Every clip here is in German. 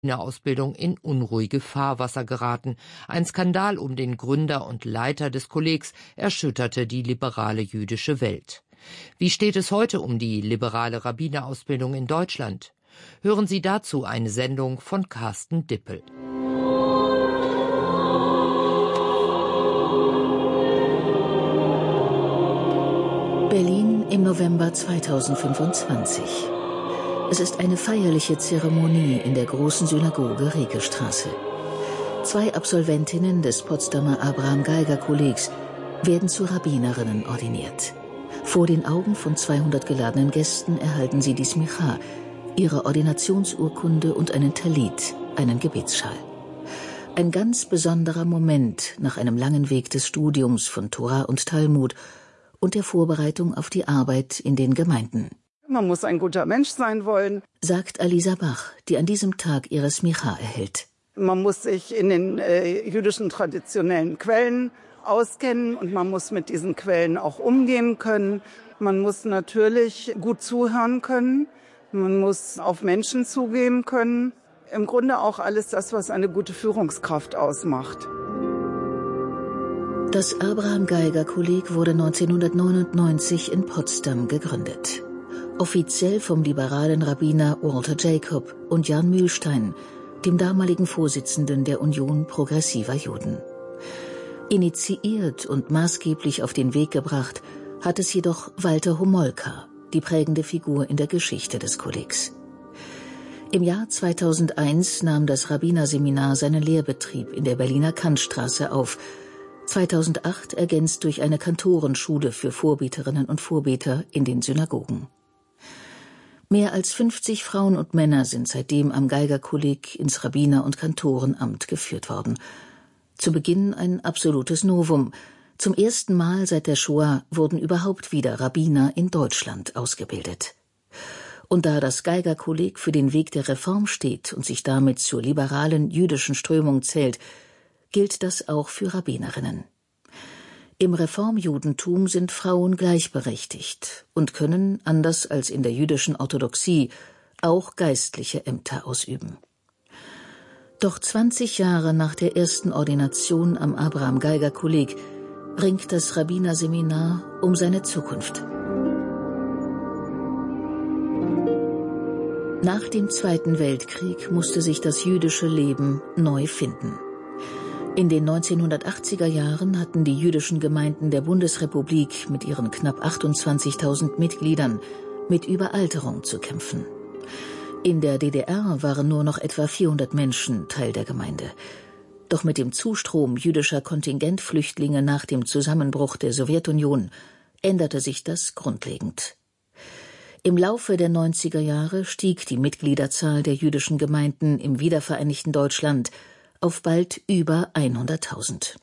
Ausbildung in unruhige Fahrwasser geraten. Ein Skandal um den Gründer und Leiter des Kollegs erschütterte die liberale jüdische Welt. Wie steht es heute um die liberale Rabbinerausbildung in Deutschland? Hören Sie dazu eine Sendung von Carsten Dippel. Berlin im November 2025. Es ist eine feierliche Zeremonie in der großen Synagoge Rekestraße. 2 Absolventinnen des Potsdamer Abraham-Geiger-Kollegs werden zu Rabbinerinnen ordiniert. Vor den Augen von 200 geladenen Gästen erhalten sie die Smicha, ihre Ordinationsurkunde und einen Talit, einen Gebetsschal. Ein ganz besonderer Moment nach einem langen Weg des Studiums von Tora und Talmud und der Vorbereitung auf die Arbeit in den Gemeinden. Man muss ein guter Mensch sein wollen, sagt Alisa Bach, die an diesem Tag ihre Smicha erhält. Man muss sich in den jüdischen traditionellen Quellen auskennen und man muss mit diesen Quellen auch umgehen können. Man muss natürlich gut zuhören können, man muss auf Menschen zugehen können. Im Grunde auch alles das, was eine gute Führungskraft ausmacht. Das Abraham-Geiger-Kolleg wurde 1999 in Potsdam gegründet. Offiziell vom liberalen Rabbiner Walter Jacob und Jan Mühlstein, dem damaligen Vorsitzenden der Union Progressiver Juden. Initiiert und maßgeblich auf den Weg gebracht hat es jedoch Walter Homolka, die prägende Figur in der Geschichte des Kollegs. Im Jahr 2001 nahm das Rabbinerseminar seinen Lehrbetrieb in der Berliner Kantstraße auf, 2008 ergänzt durch eine Kantorenschule für Vorbeterinnen und Vorbeter in den Synagogen. Mehr als 50 Frauen und Männer sind seitdem am Geiger-Kolleg ins Rabbiner- und Kantorenamt geführt worden. Zu Beginn ein absolutes Novum. Zum ersten Mal seit der Shoah wurden überhaupt wieder Rabbiner in Deutschland ausgebildet. Und da das Geiger-Kolleg für den Weg der Reform steht und sich damit zur liberalen jüdischen Strömung zählt, gilt das auch für Rabbinerinnen. Im Reformjudentum sind Frauen gleichberechtigt und können, anders als in der jüdischen Orthodoxie, auch geistliche Ämter ausüben. Doch 20 Jahre nach der ersten Ordination am Abraham-Geiger-Kolleg ringt das Rabbinerseminar um seine Zukunft. Nach dem Zweiten Weltkrieg musste sich das jüdische Leben neu finden. In den 1980er Jahren hatten die jüdischen Gemeinden der Bundesrepublik mit ihren knapp 28.000 Mitgliedern mit Überalterung zu kämpfen. In der DDR waren nur noch etwa 400 Menschen Teil der Gemeinde. Doch mit dem Zustrom jüdischer Kontingentflüchtlinge nach dem Zusammenbruch der Sowjetunion änderte sich das grundlegend. Im Laufe der 90er Jahre stieg die Mitgliederzahl der jüdischen Gemeinden im wiedervereinigten Deutschland auf bald über 100.000.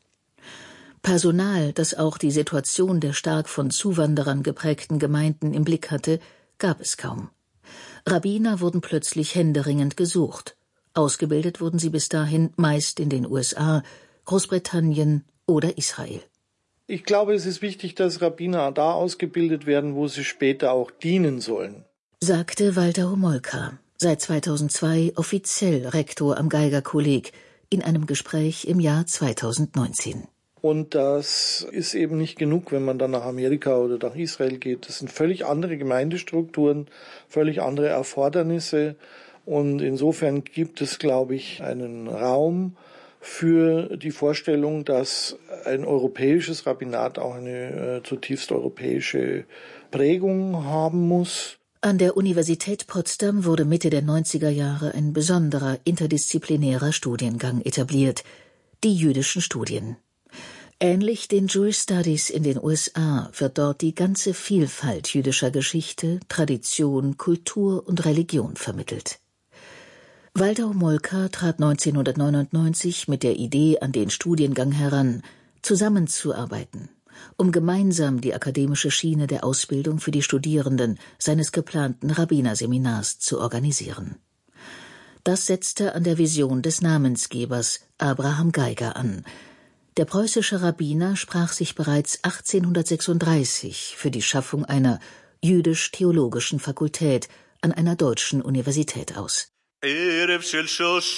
Personal, das auch die Situation der stark von Zuwanderern geprägten Gemeinden im Blick hatte, gab es kaum. Rabbiner wurden plötzlich händeringend gesucht. Ausgebildet wurden sie bis dahin meist in den USA, Großbritannien oder Israel. Ich glaube, es ist wichtig, dass Rabbiner da ausgebildet werden, wo sie später auch dienen sollen, sagte Walter Homolka, seit 2002 offiziell Rektor am Geiger-Kolleg, in einem Gespräch im Jahr 2019. Und das ist eben nicht genug, wenn man dann nach Amerika oder nach Israel geht. Das sind völlig andere Gemeindestrukturen, völlig andere Erfordernisse. Und insofern gibt es, glaube ich, einen Raum für die Vorstellung, dass ein europäisches Rabbinat auch eine zutiefst europäische Prägung haben muss. An der Universität Potsdam wurde Mitte der 90er Jahre ein besonderer interdisziplinärer Studiengang etabliert, die jüdischen Studien. Ähnlich den Jewish Studies in den USA wird dort die ganze Vielfalt jüdischer Geschichte, Tradition, Kultur und Religion vermittelt. Walter Homolka trat 1999 mit der Idee an den Studiengang heran, zusammenzuarbeiten, um gemeinsam die akademische Schiene der Ausbildung für die Studierenden seines geplanten Rabbinerseminars zu organisieren. Das setzte an der Vision des Namensgebers Abraham Geiger an. Der preußische Rabbiner sprach sich bereits 1836 für die Schaffung einer jüdisch-theologischen Fakultät an einer deutschen Universität aus. ערב של